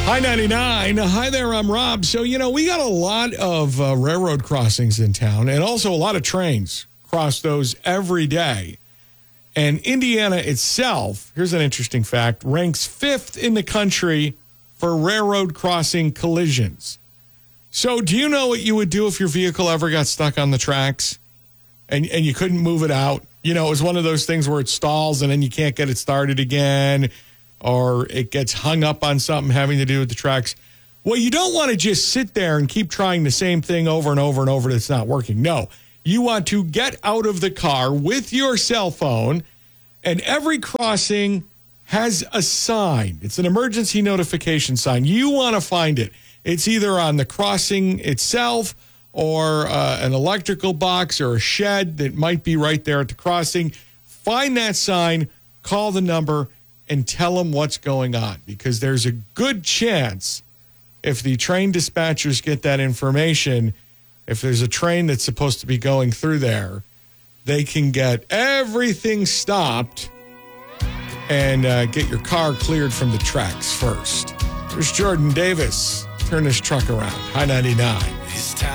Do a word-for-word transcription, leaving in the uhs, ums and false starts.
Hi, ninety-nine. Hi there, I'm Rob. So, you know, we got a lot of uh, railroad crossings in town and also a lot of trains cross those every day. And Indiana itself, here's an interesting fact, ranks fifth in the country for railroad crossing collisions. So do you know what you would do if your vehicle ever got stuck on the tracks and, and you couldn't move it out? You know, it was one of those things where it stalls and then you can't get it started again, or it gets hung up on something having to do with the tracks. Well, you don't want to just sit there and keep trying the same thing over and over and over that's not working. No, you want to get out of the car with your cell phone, and every crossing has a sign. It's an emergency notification sign. You want to find it. It's either on the crossing itself or uh, an electrical box or a shed that might be right there at the crossing. Find that sign, call the number, and tell them what's going on, because there's a good chance if the train dispatchers get that information, if there's a train that's supposed to be going through there, they can get everything stopped and uh, get your car cleared from the tracks first. There's Jordan Davis. Turn this truck around. Hi, ninety-nine. It's time.